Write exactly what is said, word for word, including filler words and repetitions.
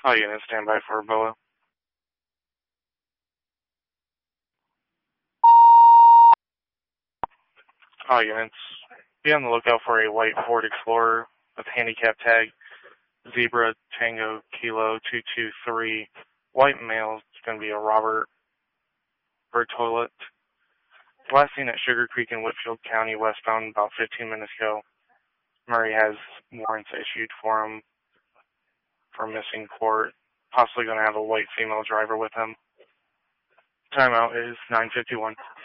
All units stand by for a B O A. All units, be on the lookout for a white Ford Explorer with handicap tag Zebra Tango Kilo two two three. White male. It's going to be a Robert Bertolet. Last seen at Sugar Creek in Whitfield County, westbound, about fifteen minutes ago. Murray has warrants issued for him for missing court. Possibly going to have a white female driver with him. Timeout is nine fifty-one.